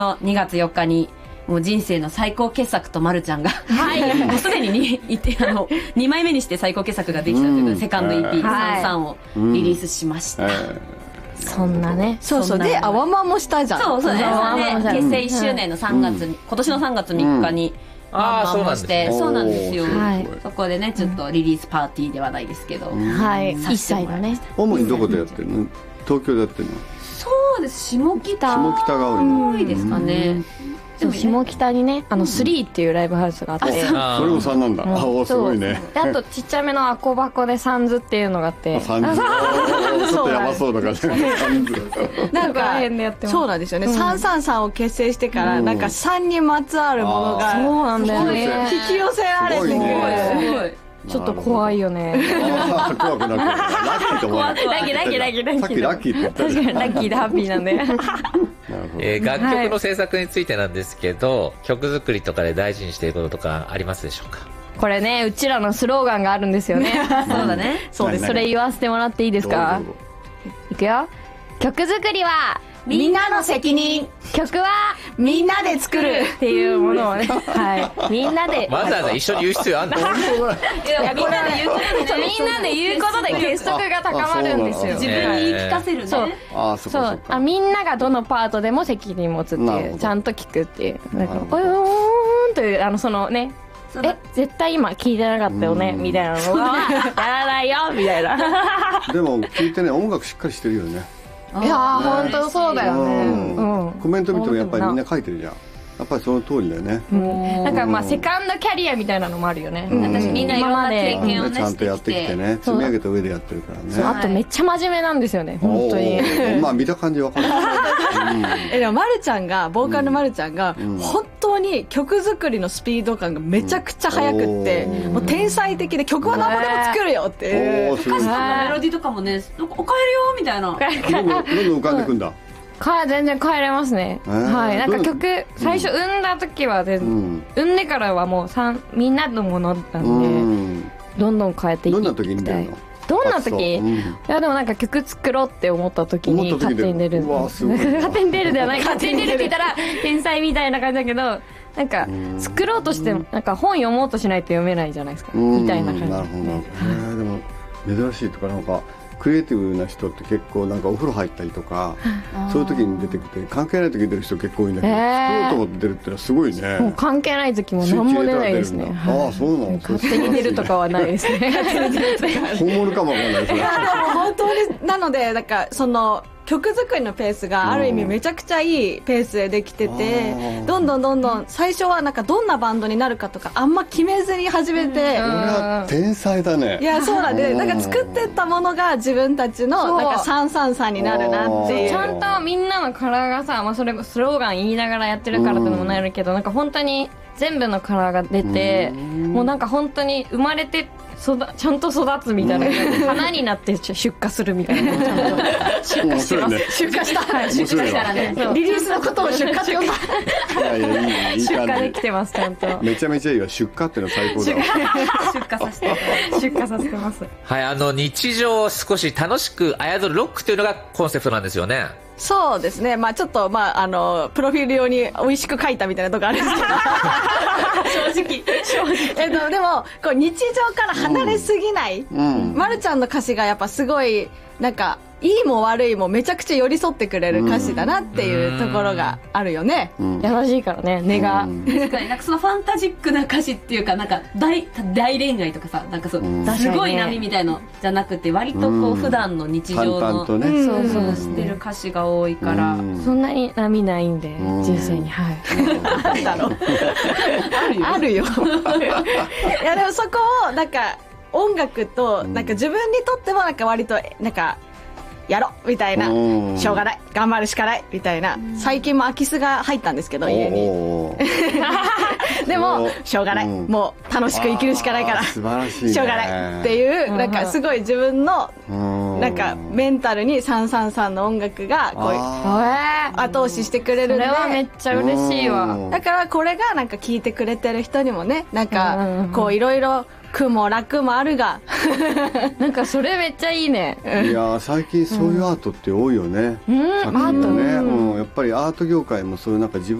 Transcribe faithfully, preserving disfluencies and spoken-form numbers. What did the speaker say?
にがつよっかにもう人生の最高傑作とまるちゃんが、はい、もうすでににいてあのにまいめにして最高傑作ができたということで、セカンド イーピー「さんさん」をリリースしました。 そんなね。 そうそう。で、アワマンもしたじゃん。 そうそうね。結成いっしゅうねんのさんがつに、今年のさんがつみっかにワンマンもして、そうなんですよ。そこでね、ちょっとリリースパーティーではないですけど、 はい、いっさいのね。 主にどこでやってるの？東京でやってるの？ そうです、下北。 下北が多いですかね。 下北にね、あのスリーっていうライブハウスがあって、 それもさんなんだ。ああ、すごいね。 で、あとちっちゃめのアコバコでサンズっていうのがあって、 サンズちょっとヤバそうだからね。 なんかそうなんですよね。さんさんさんを結成してからなんかさんにまつわるものがそうなんだよね。 引き寄せられてすごい。 ちょっと怖いよね。 怖くなくラッキーと思う。 ラッキーラッキーラッキーラッキー。 さっきラッキーって言った。 確かにラッキーでハッピーなんで。 えー、楽曲の制作についてなんですけど、はい、曲作りとかで大事にしていることとかありますでしょうか？ これね、うちらのスローガンがあるんですよね。 そうだね。 そうです。それ言わせてもらっていいですか？いくよ。曲作りはみんなの責任、 曲はみんなで作るっていうものをね、はい、みんなでわざわざ一緒に言う必要あんの？いや、 みんなで言うことで、 みんなで言うことで結束が高まるんですよ。 自分に言い聞かせるね。 そう、 あ、そうかそうか。 あ、みんながどのパートでも責任持つっていう、ちゃんと聞くっていう、なんかおよーんという、あのそのね、え、絶対今聞いてなかったよねみたいなのがやらないよみたいな。 でも聞いてね、音楽しっかりしてるよね。 いやー、本当そうだよね。 コメント見てもやっぱりみんな書いてるじゃん。やっぱりその通りだよね。 なんかまあセカンドキャリアみたいなのもあるよね。 私みんないろんな経験をねちゃんとやってきてね、積み上げた上でやってるからね。 あとめっちゃ真面目なんですよね、本当に。 まあ見た感じわかる。 え、でもまるちゃんが、ボーカルのまるちゃんが本当に曲作りのスピード感がめちゃくちゃ速くって、もう天才的で、曲は何ぼでも作るよっていう。 歌詞とかメロディとかもね、なんかおかえるよみたいな。 どんどん浮かんでくんだ。 か全然変えれますね。はい、なんか曲最初産んだ時は全然、産んでからはもうさんみんなのものなんで、どんどん変えていきたい。 どんな時に出るの？ どんな時？いやでもなんか曲作ろうって思った時に勝手に出る。勝手に出るではない。勝手に出るって言ったら天才みたいな感じだけど、なんか作ろうとしてもなんか本読もうとしないと読めないじゃないですか。みたいな感じ。 なるほどなるほど。でも珍しいとかなんか。クリエイティブな人って結構なんかお風呂入ったりとかそういう時に出てきて、関係ない時に出る人結構多いんだけど、作ろうと思って出るってのはすごいね。 もう関係ない時も何も出ないですね。 ああ、そうなの。 勝手に出るとかはないですね。 本物かもわかんないですね。 本当になので、なんかその曲作りのペースがある意味めちゃくちゃいいペースでできてて、どんどんどんどん最初はなんかどんなバンドになるかとかあんま決めずに始めて、 これは天才だね。 いや、そうなんで、なんか作ってったものが自分たちのなんかさんさんさんになるなっていう。 ちゃんとみんなのカラーがさ、まあそれスローガン言いながらやってるからってのもなるけど、なんか本当に全部のカラーが出て、もうなんか本当に生まれてそだちゃんと育つみたいな、花になって出荷するみたいな、ちゃんと出荷してます。 出荷した、はい、出荷したらね、リリースのことを出荷って呼んだ。 いやいや、いい、いい出荷できてます、ちゃんと。 めちゃめちゃいいわ、出荷っていうの最高だわ。 出荷させて出荷させてます。 はい、あの日常を少し楽しくあやどるロックというのがコンセプトなんですよね。 そうですね、まあちょっと、まあ、あのプロフィール用に美味しく書いたみたいなとこあるんですけど正直正直、えっと、でもこう日常から離れすぎない、うんうん、まるちゃんの歌詞がやっぱすごいなんかいいも悪いもめちゃくちゃ寄り添ってくれる歌詞だなっていうところがあるよね、 うん、優しいからね、根が、 うん、確かになんかそのファンタジックな歌詞っていうか、なんか 大, 大恋愛とかさ、なんかそう、うん、すごい波みたいのじゃなくて、割とこう普段の日常の、 うん、ね、 そうそうしてる歌詞が多いから、うん、 そんなに波ないんで、うん、人生に、はいあるだろあるよいやでもそこをなんか音楽となんか自分にとってもなんか割となんかやろみたいな、しょうがない頑張るしかないみたいな、最近も空き巣が入ったんですけど家にでもしょうがない、もう楽しく生きるしかないから素晴らしい、ね、 しょうがないっていうなんかすごい自分のなんかメンタルにさんさんさんの音楽がこう後押ししてくれるんで、 それはめっちゃ嬉しいわ。 だからこれがなんか聴いてくれてる人にもね、なんかこういろいろ苦も楽もあるがなんかそれめっちゃいいね。 いや最近そういうアートって多いよね、 うん、 作品がね、 アート、 うん、やっぱりアート業界もそういうなんか自分